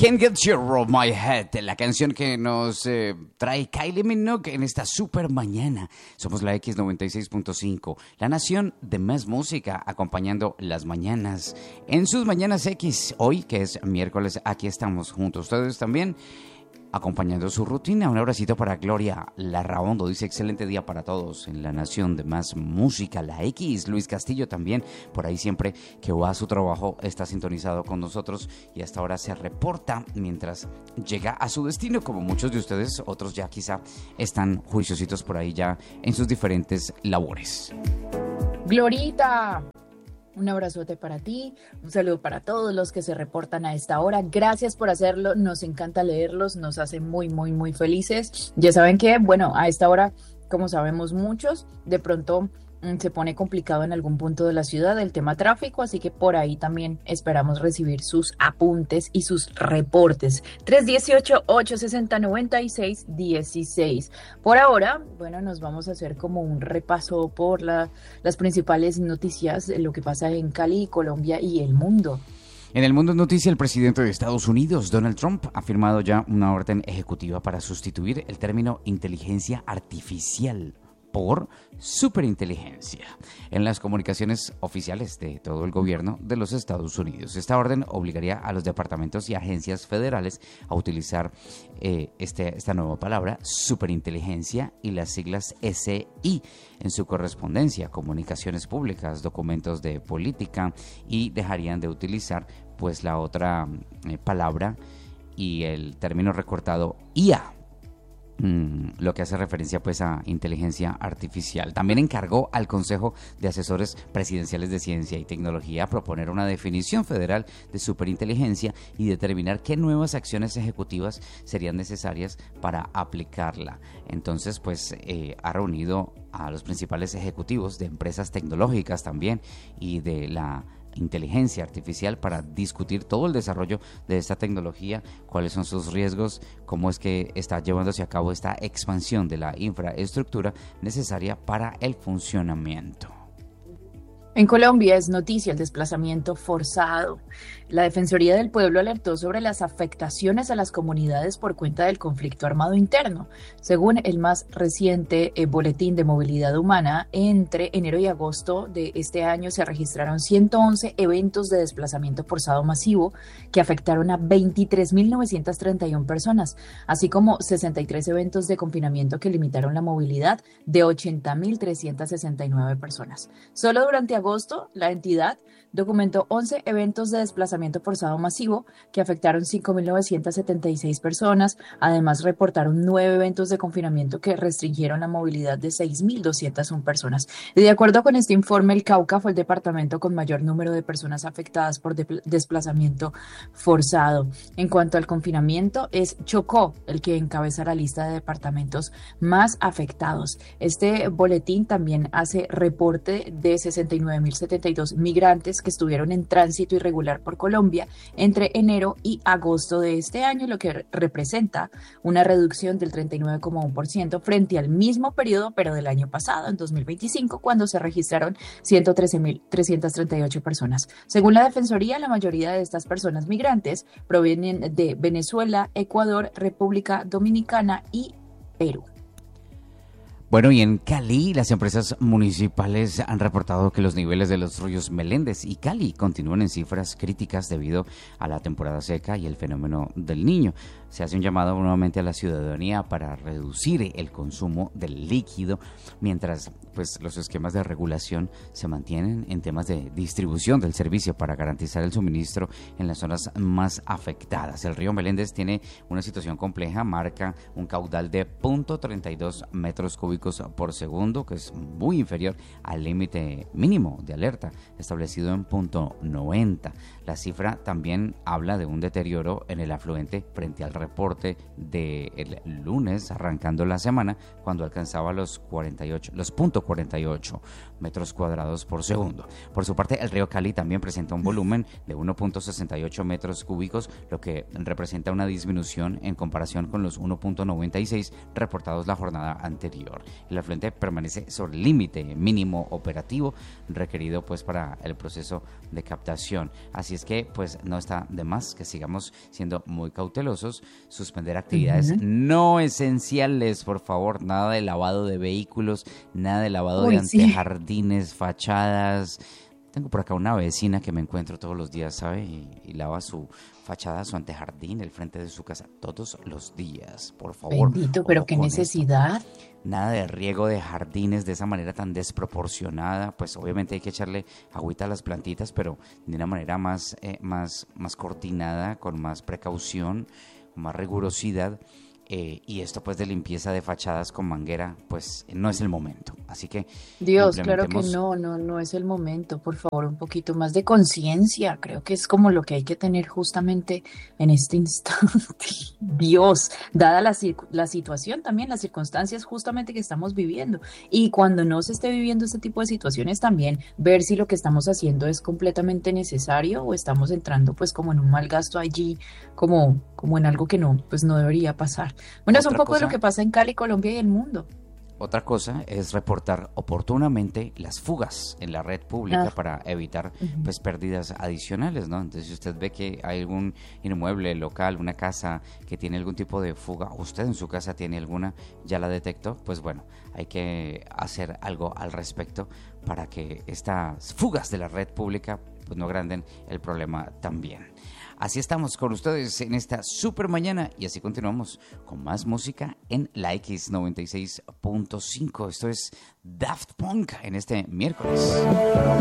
Can't Get You Out of My Head, la canción que nos trae Kylie Minogue en esta super mañana. Somos la X96.5, la nación de más música, acompañando las mañanas en sus mañanas X. Hoy, que es miércoles, aquí estamos juntos ustedes también, acompañando su rutina. Un abracito para Gloria Larraondo, dice excelente día para todos en la nación de más música, la X. Luis Castillo también, por ahí siempre que va a su trabajo está sintonizado con nosotros y hasta ahora se reporta mientras llega a su destino, como muchos de ustedes, otros ya quizá están juiciositos por ahí ya en sus diferentes labores. Glorita, un abrazote para ti, un saludo para todos los que se reportan a esta hora. Gracias por hacerlo, nos encanta leerlos, nos hace muy, muy, muy felices. Ya saben que, bueno, a esta hora, como sabemos muchos, de pronto se pone complicado en algún punto de la ciudad el tema tráfico, así que por ahí también esperamos recibir sus apuntes y sus reportes. 318-860-9616. Por ahora, bueno, nos vamos a hacer como un repaso por las principales noticias de lo que pasa en Cali, Colombia y el mundo. En el mundo noticia, el presidente de Estados Unidos, Donald Trump, ha firmado ya una orden ejecutiva para sustituir el término inteligencia artificial por superinteligencia en las comunicaciones oficiales de todo el gobierno de los Estados Unidos. Esta orden obligaría a los departamentos y agencias federales a utilizar esta nueva palabra, superinteligencia, y las siglas SI en su correspondencia, comunicaciones públicas, documentos de política, y dejarían de utilizar pues la otra palabra y el término recortado IA. Lo que hace referencia pues a inteligencia artificial. También encargó al Consejo de Asesores Presidenciales de Ciencia y Tecnología a proponer una definición federal de superinteligencia y determinar qué nuevas acciones ejecutivas serían necesarias para aplicarla. Entonces pues ha reunido a los principales ejecutivos de empresas tecnológicas también y de la inteligencia artificial para discutir todo el desarrollo de esta tecnología, cuáles son sus riesgos, cómo es que está llevándose a cabo esta expansión de la infraestructura necesaria para el funcionamiento. En Colombia es noticia el desplazamiento forzado. La Defensoría del Pueblo alertó sobre las afectaciones a las comunidades por cuenta del conflicto armado interno. Según el más reciente boletín de movilidad humana, entre enero y agosto de este año se registraron 111 eventos de desplazamiento forzado masivo que afectaron a 23.931 personas, así como 63 eventos de confinamiento que limitaron la movilidad de 80.369 personas. Solo durante agosto, la entidad documentó 11 eventos de desplazamiento forzado masivo que afectaron 5.976 personas. Además, reportaron 9 eventos de confinamiento que restringieron la movilidad de 6.201 personas. Y de acuerdo con este informe, el Cauca fue el departamento con mayor número de personas afectadas por desplazamiento forzado. En cuanto al confinamiento, es Chocó el que encabeza la lista de departamentos más afectados. Este boletín también hace reporte de 69.072 migrantes que estuvieron en tránsito irregular por Colombia entre enero y agosto de este año, lo que representa una reducción del 39,1% frente al mismo periodo, pero del año pasado, en 2025, cuando se registraron 113.338 personas. Según la Defensoría, la mayoría de estas personas migrantes provienen de Venezuela, Ecuador, República Dominicana y Perú. Bueno, y en Cali, las empresas municipales han reportado que los niveles de los ríos Meléndez y Cali continúan en cifras críticas debido a la temporada seca y el fenómeno del Niño. Se hace un llamado nuevamente a la ciudadanía para reducir el consumo del líquido, mientras pues los esquemas de regulación se mantienen en temas de distribución del servicio para garantizar el suministro en las zonas más afectadas. El río Meléndez tiene una situación compleja, marca un caudal de 0.32 metros cúbicos por segundo, que es muy inferior al límite mínimo de alerta establecido en 0.90. La cifra también habla de un deterioro en el afluente frente al reporte del lunes, arrancando la semana, cuando alcanzaba los 0.48 metros cuadrados por segundo. Por su parte, el río Cali también presenta un volumen de 1.68 metros cúbicos, lo que representa una disminución en comparación con los 1.96 reportados la jornada anterior. el afluente permanece sobre el límite mínimo operativo requerido pues para el proceso de captación. Así es que pues no está de más que sigamos siendo muy cautelosos, suspender actividades no esenciales, por favor, nada de lavado de vehículos, nada de lavado de antejardines, fachadas. Tengo por acá una vecina que me encuentro todos los días, ¿sabe? Y lava su fachada, su antejardín, el frente de su casa, todos los días, por favor. Bendito, pero qué necesidad. Esto. Nada de riego de jardines de esa manera tan desproporcionada. Pues obviamente hay que echarle agüita a las plantitas, pero de una manera más coordinada, con más precaución, con más rigurosidad. Y esto pues de limpieza de fachadas con manguera, pues no es el momento. Así que Dios, claro que no es el momento. Por favor, un poquito más de conciencia. Creo que es como lo que hay que tener justamente en este instante. Dios, dada la situación también, las circunstancias justamente que estamos viviendo. Y cuando no se esté viviendo este tipo de situaciones también, ver si lo que estamos haciendo es completamente necesario o estamos entrando pues como en un mal gasto allí, como en algo que no debería pasar. Bueno, es un poco de lo que pasa en Cali, Colombia y el mundo. Otra cosa es reportar oportunamente las fugas en la red pública para evitar pues pérdidas adicionales, ¿no? Entonces, si usted ve que hay algún inmueble, local, una casa que tiene algún tipo de fuga, usted en su casa tiene alguna, ya la detectó, pues bueno, hay que hacer algo al respecto para que estas fugas de la red pública pues no agranden el problema también. Así estamos con ustedes en esta super mañana y así continuamos con más música en la X96.5. Esto es Daft Punk en este miércoles.